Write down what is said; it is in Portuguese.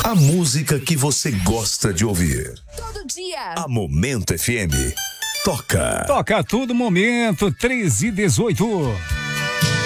A música que você gosta de ouvir. Todo dia. A Momento FM toca. Toca a todo momento, 13h18.